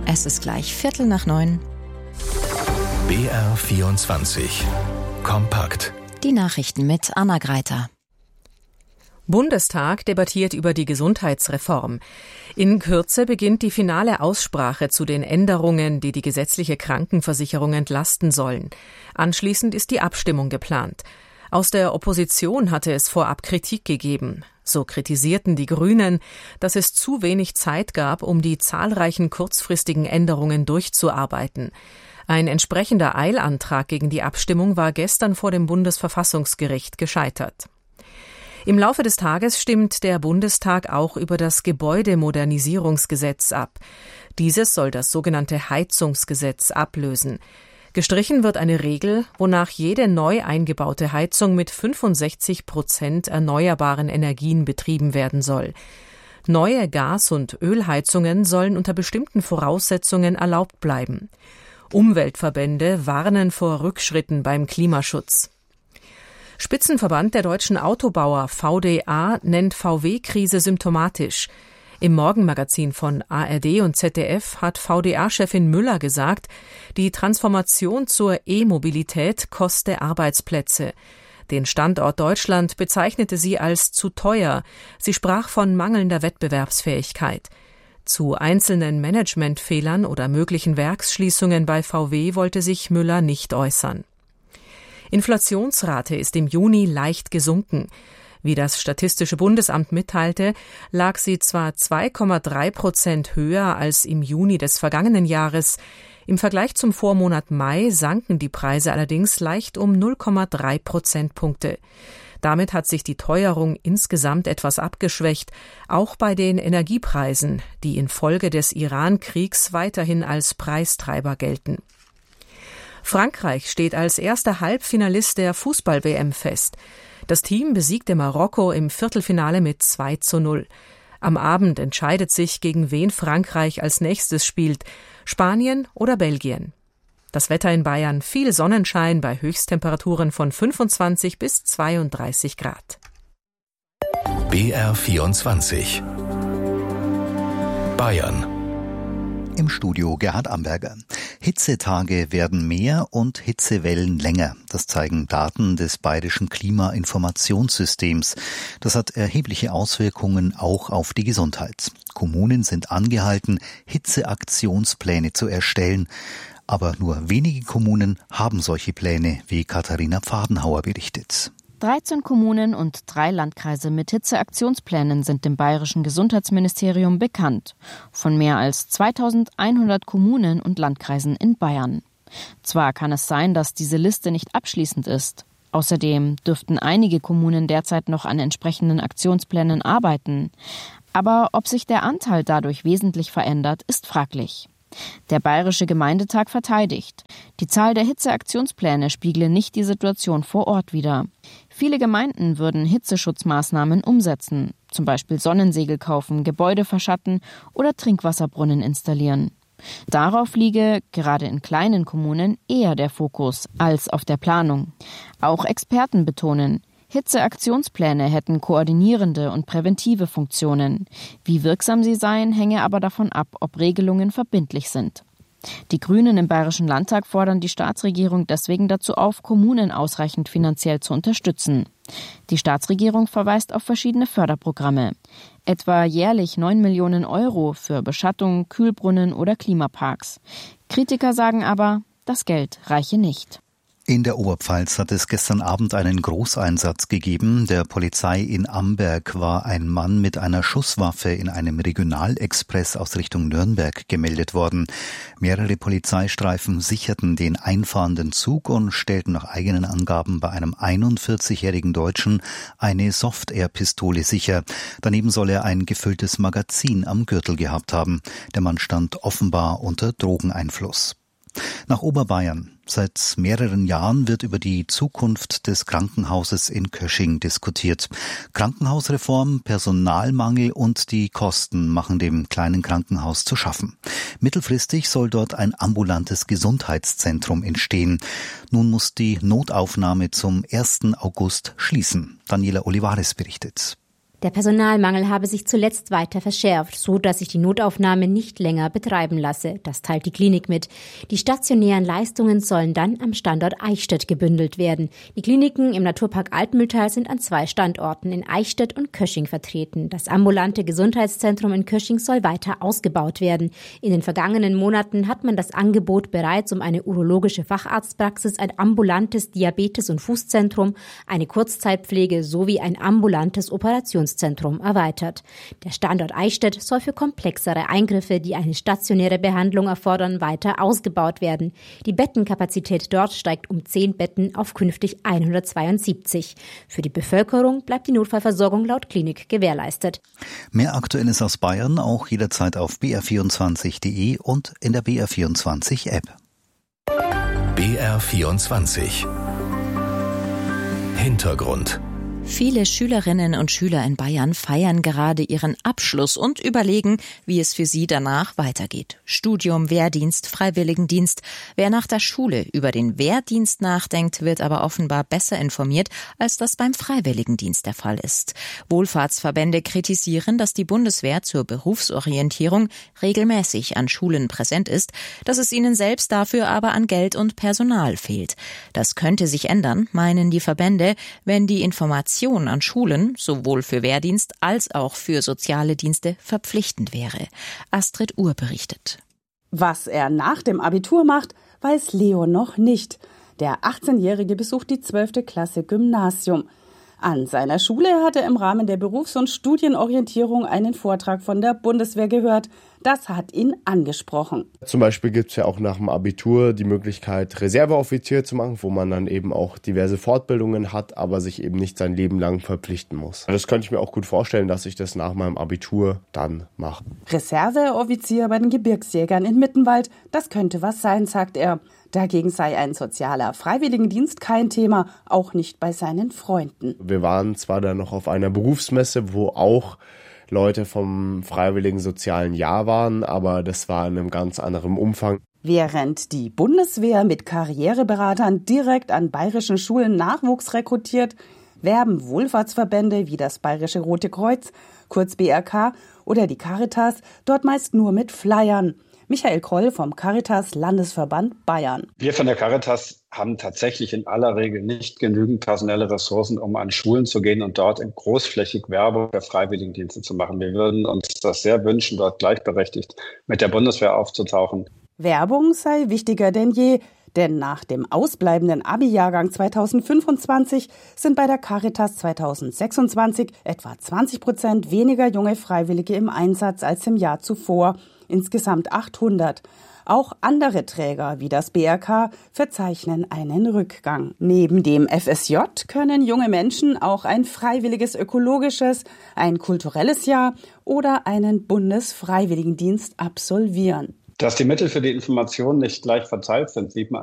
Es ist gleich 8:45. BR 24 Kompakt. Die Nachrichten mit Anna Greiter. Bundestag debattiert über die Gesundheitsreform. In Kürze beginnt die finale Aussprache zu den Änderungen, die die gesetzliche Krankenversicherung entlasten sollen. Anschließend ist die Abstimmung geplant. Aus der Opposition hatte es vorab Kritik gegeben. So kritisierten die Grünen, dass es zu wenig Zeit gab, um die zahlreichen kurzfristigen Änderungen durchzuarbeiten. Ein entsprechender Eilantrag gegen die Abstimmung war gestern vor dem Bundesverfassungsgericht gescheitert. Im Laufe des Tages stimmt der Bundestag auch über das Gebäudemodernisierungsgesetz ab. Dieses soll das sogenannte Heizungsgesetz ablösen. Gestrichen wird eine Regel, wonach jede neu eingebaute Heizung mit 65% erneuerbaren Energien betrieben werden soll. Neue Gas- und Ölheizungen sollen unter bestimmten Voraussetzungen erlaubt bleiben. Umweltverbände warnen vor Rückschritten beim Klimaschutz. Spitzenverband der deutschen Autobauer VDA nennt VW-Krise symptomatisch. Im Morgenmagazin von ARD und ZDF hat VDA-Chefin Müller gesagt, die Transformation zur E-Mobilität koste Arbeitsplätze. Den Standort Deutschland bezeichnete sie als zu teuer. Sie sprach von mangelnder Wettbewerbsfähigkeit. Zu einzelnen Managementfehlern oder möglichen Werksschließungen bei VW wollte sich Müller nicht äußern. Inflationsrate ist im Juni leicht gesunken. Wie das Statistische Bundesamt mitteilte, lag sie zwar 2,3% höher als im Juni des vergangenen Jahres. Im Vergleich zum Vormonat Mai sanken die Preise allerdings leicht um 0,3 Prozentpunkte. Damit hat sich die Teuerung insgesamt etwas abgeschwächt, auch bei den Energiepreisen, die infolge des Iran-Kriegs weiterhin als Preistreiber gelten. Frankreich steht als erster Halbfinalist der Fußball-WM fest. Das Team besiegte Marokko im Viertelfinale mit 2:0. Am Abend entscheidet sich, gegen wen Frankreich als nächstes spielt, Spanien oder Belgien. Das Wetter in Bayern: viel Sonnenschein bei Höchsttemperaturen von 25 bis 32 Grad. BR 24 Bayern. Im Studio Gerhard Amberger. Hitzetage werden mehr und Hitzewellen länger. Das zeigen Daten des Bayerischen Klimainformationssystems. Das hat erhebliche Auswirkungen auch auf die Gesundheit. Kommunen sind angehalten, Hitzeaktionspläne zu erstellen. Aber nur wenige Kommunen haben solche Pläne, wie Katharina Pfadenhauer berichtet. 13 Kommunen und 3 Landkreise mit Hitzeaktionsplänen sind dem Bayerischen Gesundheitsministerium bekannt. Von mehr als 2100 Kommunen und Landkreisen in Bayern. Zwar kann es sein, dass diese Liste nicht abschließend ist. Außerdem dürften einige Kommunen derzeit noch an entsprechenden Aktionsplänen arbeiten. Aber ob sich der Anteil dadurch wesentlich verändert, ist fraglich. Der Bayerische Gemeindetag verteidigt. Die Zahl der Hitzeaktionspläne spiegle nicht die Situation vor Ort wider. Viele Gemeinden würden Hitzeschutzmaßnahmen umsetzen, zum Beispiel Sonnensegel kaufen, Gebäude verschatten oder Trinkwasserbrunnen installieren. Darauf liege, gerade in kleinen Kommunen, eher der Fokus als auf der Planung. Auch Experten betonen, Hitzeaktionspläne hätten koordinierende und präventive Funktionen. Wie wirksam sie seien, hänge aber davon ab, ob Regelungen verbindlich sind. Die Grünen im Bayerischen Landtag fordern die Staatsregierung deswegen dazu auf, Kommunen ausreichend finanziell zu unterstützen. Die Staatsregierung verweist auf verschiedene Förderprogramme. Etwa jährlich 9 Millionen Euro für Beschattung, Kühlbrunnen oder Klimaparks. Kritiker sagen aber, das Geld reiche nicht. In der Oberpfalz hat es gestern Abend einen Großeinsatz gegeben. Der Polizei in Amberg war ein Mann mit einer Schusswaffe in einem Regionalexpress aus Richtung Nürnberg gemeldet worden. Mehrere Polizeistreifen sicherten den einfahrenden Zug und stellten nach eigenen Angaben bei einem 41-jährigen Deutschen eine Soft-Air-Pistole sicher. Daneben soll er ein gefülltes Magazin am Gürtel gehabt haben. Der Mann stand offenbar unter Drogeneinfluss. Nach Oberbayern. Seit mehreren Jahren wird über die Zukunft des Krankenhauses in Kösching diskutiert. Krankenhausreform, Personalmangel und die Kosten machen dem kleinen Krankenhaus zu schaffen. Mittelfristig soll dort ein ambulantes Gesundheitszentrum entstehen. Nun muss die Notaufnahme zum 1. August schließen. Daniela Olivares berichtet. Der Personalmangel habe sich zuletzt weiter verschärft, so dass sich die Notaufnahme nicht länger betreiben lasse. Das teilt die Klinik mit. Die stationären Leistungen sollen dann am Standort Eichstätt gebündelt werden. Die Kliniken im Naturpark Altmühltal sind an 2 Standorten in Eichstätt und Kösching vertreten. Das ambulante Gesundheitszentrum in Kösching soll weiter ausgebaut werden. In den vergangenen Monaten hat man das Angebot bereits um eine urologische Facharztpraxis, ein ambulantes Diabetes- und Fußzentrum, eine Kurzzeitpflege sowie ein ambulantes Operationszentrum erweitert. Der Standort Eichstätt soll für komplexere Eingriffe, die eine stationäre Behandlung erfordern, weiter ausgebaut werden. Die Bettenkapazität dort steigt um 10 Betten auf künftig 172. Für die Bevölkerung bleibt die Notfallversorgung laut Klinik gewährleistet. Mehr Aktuelles aus Bayern auch jederzeit auf br24.de und in der BR24-App. BR24 Hintergrund. Viele Schülerinnen und Schüler in Bayern feiern gerade ihren Abschluss und überlegen, wie es für sie danach weitergeht. Studium, Wehrdienst, Freiwilligendienst. Wer nach der Schule über den Wehrdienst nachdenkt, wird aber offenbar besser informiert, als das beim Freiwilligendienst der Fall ist. Wohlfahrtsverbände kritisieren, dass die Bundeswehr zur Berufsorientierung regelmäßig an Schulen präsent ist, dass es ihnen selbst dafür aber an Geld und Personal fehlt. Das könnte sich ändern, meinen die Verbände, wenn die Information an Schulen sowohl für Wehrdienst als auch für soziale Dienste verpflichtend wäre. Astrid Uhr berichtet. Was er nach dem Abitur macht, weiß Leo noch nicht. Der 18-Jährige besucht die 12. Klasse Gymnasium. An seiner Schule hat er im Rahmen der Berufs- und Studienorientierung einen Vortrag von der Bundeswehr gehört. Das hat ihn angesprochen. Zum Beispiel gibt es ja auch nach dem Abitur die Möglichkeit, Reserveoffizier zu machen, wo man dann eben auch diverse Fortbildungen hat, aber sich eben nicht sein Leben lang verpflichten muss. Das könnte ich mir auch gut vorstellen, dass ich das nach meinem Abitur dann mache. Reserveoffizier bei den Gebirgsjägern in Mittenwald, das könnte was sein, sagt er. Dagegen sei ein sozialer Freiwilligendienst kein Thema, auch nicht bei seinen Freunden. Wir waren zwar dann noch auf einer Berufsmesse, wo auch Leute vom Freiwilligen Sozialen Jahr waren, aber das war in einem ganz anderen Umfang. Während die Bundeswehr mit Karriereberatern direkt an bayerischen Schulen Nachwuchs rekrutiert, werben Wohlfahrtsverbände wie das Bayerische Rote Kreuz, kurz BRK, oder die Caritas dort meist nur mit Flyern. Michael Kroll vom Caritas-Landesverband Bayern. Wir von der Caritas haben tatsächlich in aller Regel nicht genügend personelle Ressourcen, um an Schulen zu gehen und dort großflächig Werbung für Freiwilligendienste zu machen. Wir würden uns das sehr wünschen, dort gleichberechtigt mit der Bundeswehr aufzutauchen. Werbung sei wichtiger denn je, denn nach dem ausbleibenden Abi-Jahrgang 2025 sind bei der Caritas 2026 etwa 20% weniger junge Freiwillige im Einsatz als im Jahr zuvor. Insgesamt 800. Auch andere Träger wie das BRK verzeichnen einen Rückgang. Neben dem FSJ können junge Menschen auch ein freiwilliges ökologisches, ein kulturelles Jahr oder einen Bundesfreiwilligendienst absolvieren. Dass die Mittel für die Information nicht gleich verteilt sind, sieht man